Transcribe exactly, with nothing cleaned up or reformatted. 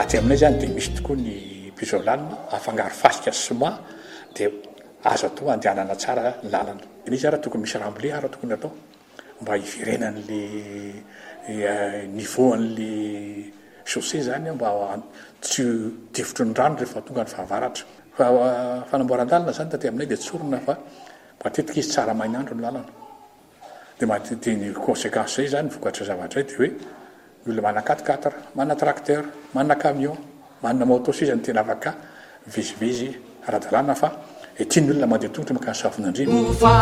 aty aminay zany dia misy tokoa ny pisolanina afangaro fasika sy soma dia azo atao andehanana tsara ny lalana. Izy ara tokony misy ramble ara tokony atao mba hiverenan'le niveau an'le chaussée zany mba tsy tifotry ny rano rehefa tonga ny fahavaratra. Fa fanamboaran-dalana zany taty aminay dia tsorona fa matetika izy tsara mainandro ny lalana. Dia matety ny conséquence zay zany vokatra zavatra dia hoe ny olona mana quatre quatre, mana tracteur, mana camion, manana moto sy zany tena afaka vizivizy ara-dalàna fa tiany olona mandeha tongotra makany safon'andriana.